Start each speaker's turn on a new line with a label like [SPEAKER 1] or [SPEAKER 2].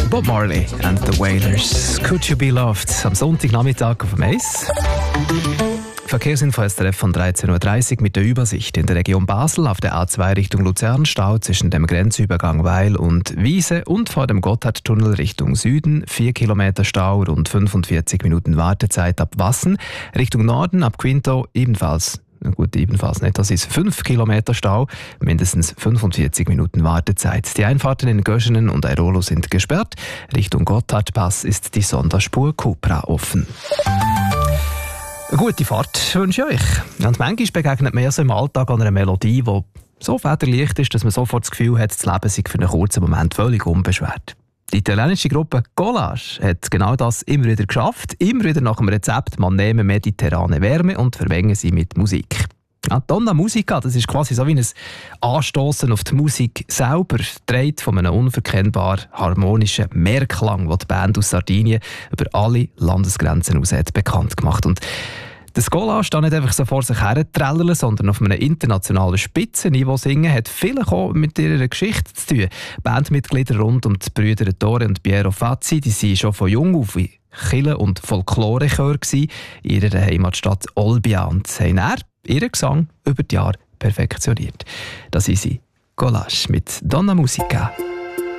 [SPEAKER 1] Bob Marley and the Wailers. Could You Be Loved? Am Sonntagnachmittag auf dem Eis. Verkehrsinfo SRF von 13.30 Uhr mit der Übersicht. In der Region Basel auf der A2 Richtung Luzern Stau zwischen dem Grenzübergang Weil und Wiese und vor dem Gotthardtunnel Richtung Süden 4 Kilometer Stau, rund 45 Minuten Wartezeit ab Wassen. Richtung Norden ab Quinto ebenfalls nicht. Das ist 5 Kilometer Stau, mindestens 45 Minuten Wartezeit. Die Einfahrten in Göschenen und Airolo sind gesperrt. Richtung Gotthardpass ist die Sonderspur Cupra offen. Eine gute Fahrt wünsche ich euch. Und manchmal begegnet mir so im Alltag an einer Melodie, die so federleicht ist, dass man sofort das Gefühl hat, das Leben sei für einen kurzen Moment völlig unbeschwert. Die italienische Gruppe Collage hat genau das immer wieder geschafft. Immer wieder nach dem Rezept, man nehme mediterrane Wärme und verwenge sie mit Musik. Ja, Donna Musica, das ist quasi so wie ein Anstossen auf die Musik selber, dreht von einem unverkennbar harmonischen Mehrklang, den die Band aus Sardinien über alle Landesgrenzen hinaus hat bekannt gemacht. Und das Collage steht nicht einfach so vor sich her trällern, sondern auf einem internationalen Spitzenniveau singen, hat vielleicht auch mit ihrer Geschichte zu tun. Bandmitglieder rund um die Brüder Ettore und Piero Fazzi, die waren schon von jung auf wie Kirche- und Folklorechör in ihrer Heimatstadt Olbia und haben dann ihren Gesang über die Jahre perfektioniert. Das ist sie, Collage mit Donna Musica.